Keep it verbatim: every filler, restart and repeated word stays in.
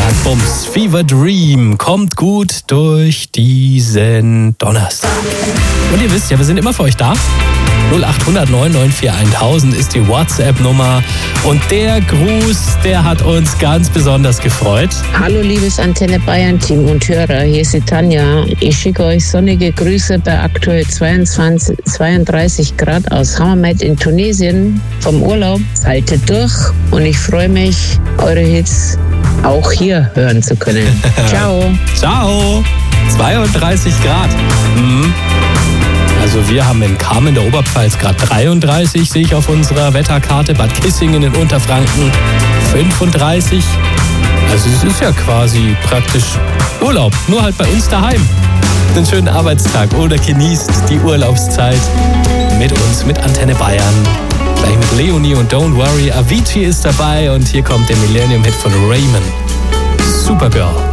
Zack, bums. Fever Dream kommt gut durch diesen Donnerstag. Und ihr wisst ja, wir sind immer für euch da. null acht hundert neun neun vier tausend ist die WhatsApp-Nummer. Und der Gruß, der hat uns ganz besonders gefreut. Hallo liebes Antenne Bayern-Team und Hörer, hier ist die Tanja. Ich schicke euch sonnige Grüße bei aktuell zweiundzwanzig, zweiunddreißig Grad aus Hammamet in Tunesien vom Urlaub. Haltet durch und ich freue mich, eure Hits auch hier hören zu können. Ciao. Ciao. zweiunddreißig Grad. Mhm. Also wir haben in Kamen der Oberpfalz gerade dreiunddreißig, sehe ich auf unserer Wetterkarte. Bad Kissingen in Unterfranken fünfunddreißig. Also es ist ja quasi praktisch Urlaub, nur halt bei uns daheim. Einen schönen Arbeitstag oder genießt die Urlaubszeit mit uns, mit Antenne Bayern. Gleich mit Leonie und Don't Worry. Avicii ist dabei und hier kommt der Millennium-Hit von Raymond. Supergirl.